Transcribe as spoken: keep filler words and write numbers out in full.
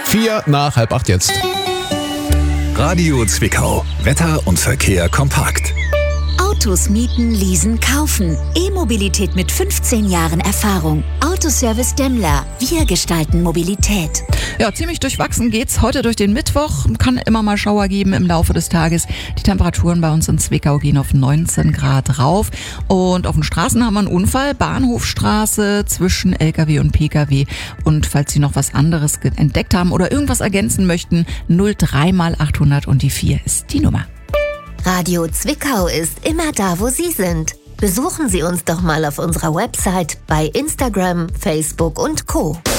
Vier nach halb acht jetzt. Radio Zwickau. Wetter und Verkehr kompakt. Autos mieten, leasen, kaufen. E-Mobilität mit fünfzehn Jahren Erfahrung. Autoservice Demmler. Wir gestalten Mobilität. Ja, ziemlich durchwachsen geht's heute durch den Mittwoch. Kann immer mal Schauer geben im Laufe des Tages. Die Temperaturen bei uns in Zwickau gehen auf neunzehn Grad rauf. Und auf den Straßen haben wir einen Unfall. Bahnhofstraße zwischen L K W und P K W. Und falls Sie noch was anderes entdeckt haben oder irgendwas ergänzen möchten, null drei mal achthundert und die vier ist die Nummer. Radio Zwickau ist immer da, wo Sie sind. Besuchen Sie uns doch mal auf unserer Website, bei Instagram, Facebook und Co.